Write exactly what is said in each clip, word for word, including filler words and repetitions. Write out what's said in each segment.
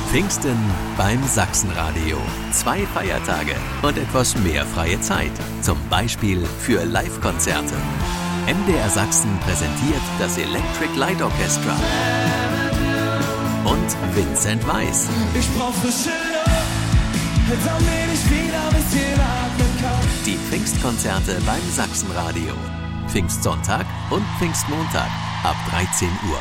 Pfingsten beim Sachsenradio. Zwei Feiertage und etwas mehr freie Zeit. Zum Beispiel für Live-Konzerte. M D R Sachsen präsentiert das Electric Light Orchestra und Vincent Weiss. Ich brauch frische Luft, damit ich wieder ein bisschen atmen kann. Die Pfingstkonzerte beim Sachsenradio. Pfingstsonntag und Pfingstmontag ab dreizehn Uhr.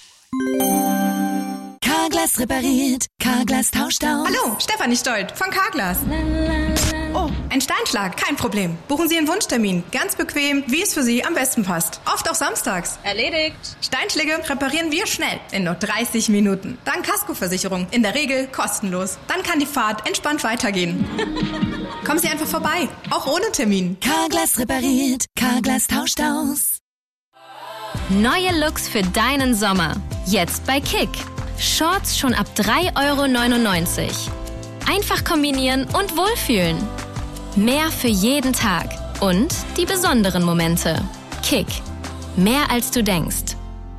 Carglass repariert, Carglass tauscht aus. Hallo, Stefanie Stolt von Carglass. Oh, ein Steinschlag, kein Problem. Buchen Sie Ihren Wunschtermin, ganz bequem, wie es für Sie am besten passt. Oft auch samstags. Erledigt. Steinschläge reparieren wir schnell, in nur dreißig Minuten. Dann Kaskoversicherung, in der Regel kostenlos. Dann kann die Fahrt entspannt weitergehen. Kommen Sie einfach vorbei, auch ohne Termin. Carglass repariert, Carglass tauscht aus. Neue Looks für deinen Sommer. Jetzt bei Kick. Shorts schon ab drei Euro neunundneunzig. Einfach kombinieren und wohlfühlen. Mehr für jeden Tag. Und die besonderen Momente. Kick. Mehr als du denkst.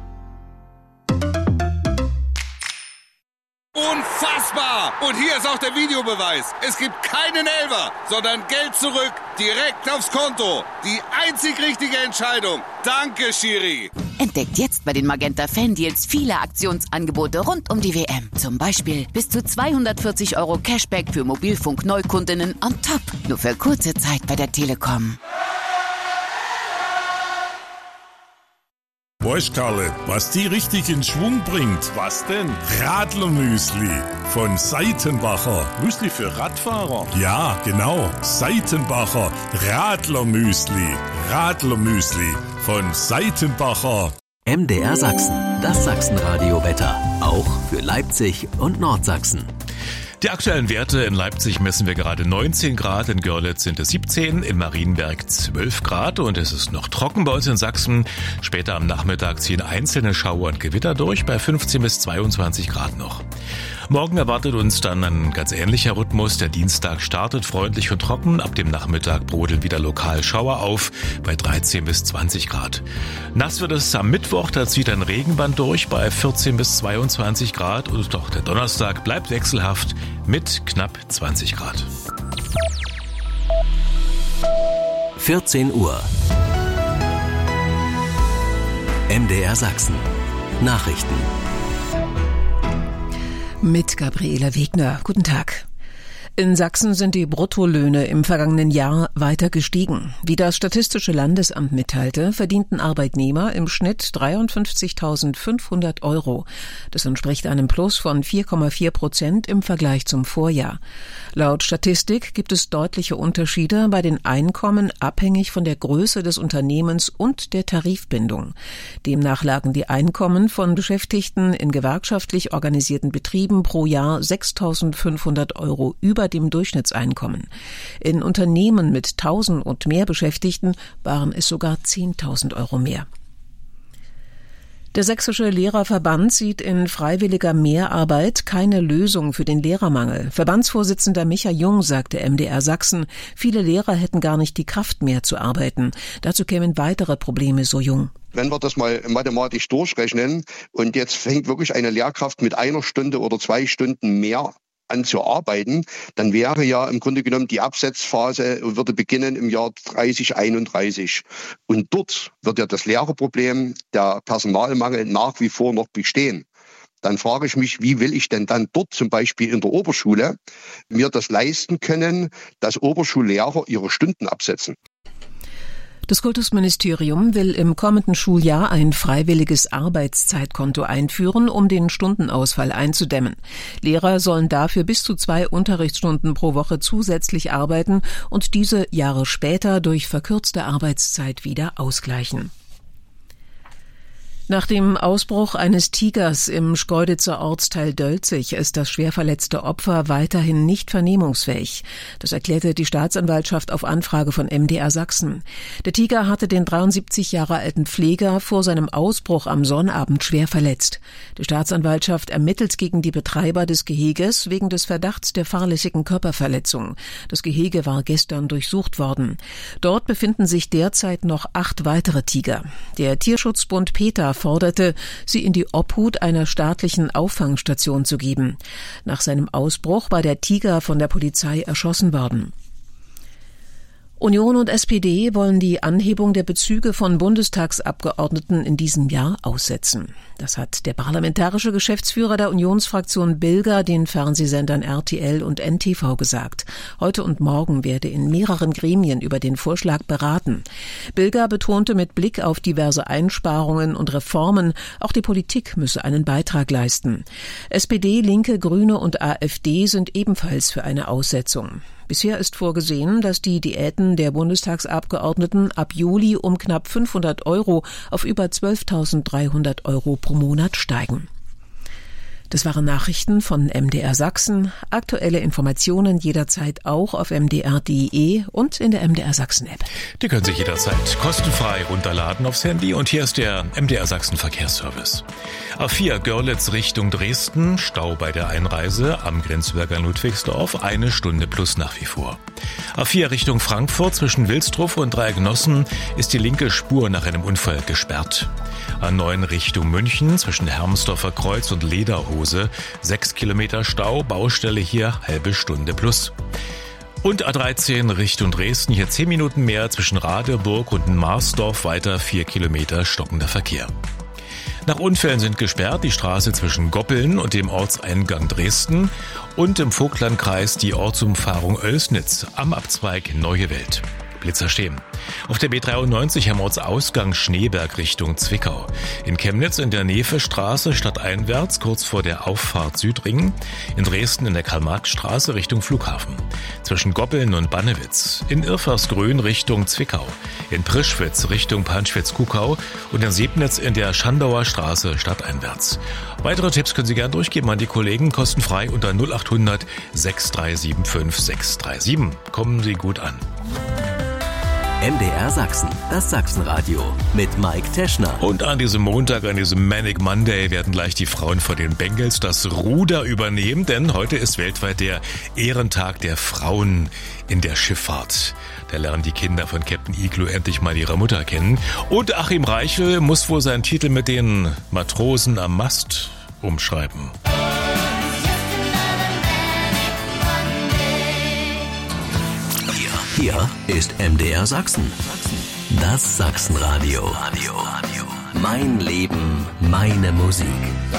Unfassbar! Und hier ist auch der Videobeweis. Es gibt keinen Elfer, sondern Geld zurück, direkt aufs Konto. Die einzig richtige Entscheidung. Danke, Schiri. Entdeckt jetzt bei den Magenta Fan Deals viele Aktionsangebote rund um die W M. Zum Beispiel bis zu zweihundertvierzig Euro Cashback für Mobilfunk-Neukundinnen on top. Nur für kurze Zeit bei der Telekom. Weißt Karle, was die richtig in Schwung bringt? Was denn? Radlermüsli von Seitenbacher. Müsli für Radfahrer? Ja, genau. Seitenbacher Radlermüsli. Radlermüsli von Seitenbacher. M D R Sachsen, das Sachsenradio-Wetter. Auch für Leipzig und Nordsachsen. Die aktuellen Werte: in Leipzig messen wir gerade neunzehn Grad, in Görlitz sind es siebzehn, in Marienberg zwölf Grad und es ist noch trocken bei uns in Sachsen. Später am Nachmittag ziehen einzelne Schauer und Gewitter durch, bei fünfzehn bis zweiundzwanzig Grad noch. Morgen erwartet uns dann ein ganz ähnlicher Rhythmus. Der Dienstag startet freundlich und trocken. Ab dem Nachmittag brodeln wieder lokal Schauer auf bei dreizehn bis zwanzig Grad. Nass wird es am Mittwoch, da zieht ein Regenband durch bei vierzehn bis zweiundzwanzig Grad. Und doch der Donnerstag bleibt wechselhaft mit knapp zwanzig Grad. vierzehn Uhr. M D R Sachsen. Nachrichten. Mit Gabriela Wegner. Guten Tag. In Sachsen sind die Bruttolöhne im vergangenen Jahr weiter gestiegen. Wie das Statistische Landesamt mitteilte, verdienten Arbeitnehmer im Schnitt dreiundfünfzigtausendfünfhundert Euro. Das entspricht einem Plus von vier Komma vier Prozent im Vergleich zum Vorjahr. Laut Statistik gibt es deutliche Unterschiede bei den Einkommen abhängig von der Größe des Unternehmens und der Tarifbindung. Demnach lagen die Einkommen von Beschäftigten in gewerkschaftlich organisierten Betrieben pro Jahr sechstausendfünfhundert Euro über dem Durchschnittseinkommen. In Unternehmen mit tausend und mehr Beschäftigten waren es sogar zehntausend Euro mehr. Der Sächsische Lehrerverband sieht in freiwilliger Mehrarbeit keine Lösung für den Lehrermangel. Verbandsvorsitzender Micha Jung sagte M D R Sachsen, viele Lehrer hätten gar nicht die Kraft mehr zu arbeiten. Dazu kämen weitere Probleme, so Jung. Wenn wir das mal mathematisch durchrechnen und jetzt fängt wirklich eine Lehrkraft mit einer Stunde oder zwei Stunden mehr an zu arbeiten, dann wäre ja im Grunde genommen die Absetzphase würde beginnen im Jahr dreißig einunddreißig. Und dort wird ja das Lehrerproblem, der Personalmangel nach wie vor noch bestehen. Dann frage ich mich, wie will ich denn dann dort zum Beispiel in der Oberschule mir das leisten können, dass Oberschullehrer ihre Stunden absetzen? Das Kultusministerium will im kommenden Schuljahr ein freiwilliges Arbeitszeitkonto einführen, um den Stundenausfall einzudämmen. Lehrer sollen dafür bis zu zwei Unterrichtsstunden pro Woche zusätzlich arbeiten und diese Jahre später durch verkürzte Arbeitszeit wieder ausgleichen. Nach dem Ausbruch eines Tigers im Schkeuditzer Ortsteil Dölzig ist das schwer verletzte Opfer weiterhin nicht vernehmungsfähig. Das erklärte die Staatsanwaltschaft auf Anfrage von M D R Sachsen. Der Tiger hatte den dreiundsiebzig Jahre alten Pfleger vor seinem Ausbruch am Sonnabend schwer verletzt. Die Staatsanwaltschaft ermittelt gegen die Betreiber des Geheges wegen des Verdachts der fahrlässigen Körperverletzung. Das Gehege war gestern durchsucht worden. Dort befinden sich derzeit noch acht weitere Tiger. Der Tierschutzbund PETA forderte, sie in die Obhut einer staatlichen Auffangstation zu geben. Nach seinem Ausbruch war der Tiger von der Polizei erschossen worden. Union und S P D wollen die Anhebung der Bezüge von Bundestagsabgeordneten in diesem Jahr aussetzen. Das hat der parlamentarische Geschäftsführer der Unionsfraktion Bilger den Fernsehsendern R T L und N T V gesagt. Heute und morgen werde in mehreren Gremien über den Vorschlag beraten. Bilger betonte mit Blick auf diverse Einsparungen und Reformen, auch die Politik müsse einen Beitrag leisten. S P D, Linke, Grüne und A f D sind ebenfalls für eine Aussetzung. Bisher ist vorgesehen, dass die Diäten der Bundestagsabgeordneten ab Juli um knapp fünfhundert Euro auf über zwölftausenddreihundert Euro pro Monat steigen. Das waren Nachrichten von M D R Sachsen. Aktuelle Informationen jederzeit auch auf m d r punkt d e und in der M D R Sachsen App. Die können sich jederzeit kostenfrei runterladen aufs Handy. Und hier ist der M D R Sachsen Verkehrsservice. A vier Görlitz Richtung Dresden, Stau bei der Einreise am Grenzübergang Ludwigsdorf, eine Stunde plus nach wie vor. A vier Richtung Frankfurt zwischen Wilsdruff und Dreiecknossen ist die linke Spur nach einem Unfall gesperrt. A neun Richtung München zwischen Hermsdorfer Kreuz und Lederhose, sechs Kilometer Stau, Baustelle hier halbe Stunde plus. Und A dreizehn Richtung Dresden, hier zehn Minuten mehr zwischen Radeburg und Marsdorf, weiter vier Kilometer stockender Verkehr. Nach Unfällen sind gesperrt die Straße zwischen Goppeln und dem Ortseingang Dresden und im Vogtlandkreis die Ortsumfahrung Oelsnitz am Abzweig Neue Welt. Blitzer stehen. Auf der B dreiundneunzig am Ortsausgang Schneeberg Richtung Zwickau. In Chemnitz in der Nevestraße stadteinwärts kurz vor der Auffahrt Südring. In Dresden in der Karl-Marx-Straße Richtung Flughafen. Zwischen Goppeln und Bannewitz. In Irfersgrün Richtung Zwickau. In Prischwitz Richtung Panschwitz-Kuckau. Und in Sebnitz in der Schandauer Straße stadteinwärts. Weitere Tipps können Sie gerne durchgeben an die Kollegen, kostenfrei unter null acht hundert sechs drei sieben fünf sechs drei sieben. Kommen Sie gut an. M D R Sachsen, das Sachsenradio mit Mike Teschner. Und an diesem Montag, an diesem Manic Monday, werden gleich die Frauen vor den Bengals das Ruder übernehmen, denn heute ist weltweit der Ehrentag der Frauen in der Schifffahrt. Da lernen die Kinder von Captain Igloo endlich mal ihre Mutter kennen. Und Achim Reichel muss wohl seinen Titel mit den Matrosen am Mast umschreiben. Hier ist M D R Sachsen. Das Sachsenradio. Mein Leben, meine Musik.